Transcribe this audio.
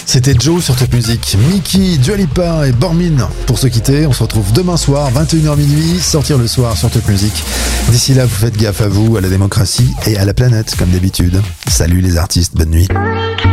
C'était Joe sur Top Music, Mickey, Dua Lipa et Bormin pour se quitter. On se retrouve demain soir, 21h minuit, sortir le soir sur Top Music. D'ici là, vous faites gaffe à vous, à la démocratie et à la planète comme d'habitude. Salut les artistes, bonne nuit.